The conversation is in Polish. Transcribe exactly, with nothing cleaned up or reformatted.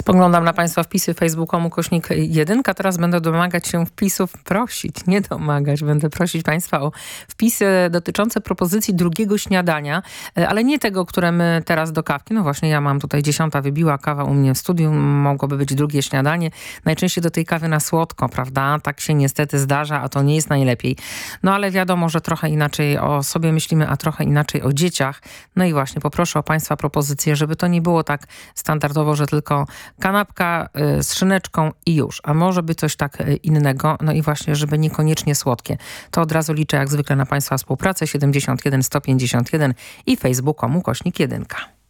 Spoglądam na Państwa wpisy facebookom ukośnik jedynka. Teraz będę domagać się wpisów, prosić, nie domagać. Będę prosić Państwa o wpisy dotyczące propozycji drugiego śniadania, ale nie tego, które my teraz do kawki. No właśnie, ja mam tutaj dziesiąta wybiła, kawa u mnie w studiu, mogłoby być drugie śniadanie. Najczęściej do tej kawy na słodko, prawda? Tak się niestety zdarza, a to nie jest najlepiej. No ale wiadomo, że trochę inaczej o sobie myślimy, a trochę inaczej o dzieciach. No i właśnie, poproszę o Państwa propozycje, żeby to nie było tak standardowo, że tylko kanapka y, z szyneczką i już. A może by coś tak y, innego. No i właśnie, żeby niekoniecznie słodkie. To od razu liczę jak zwykle na Państwa współpracę siedemdziesiąt jeden sto pięćdziesiąt jeden i facebookom ukośnik jedynka.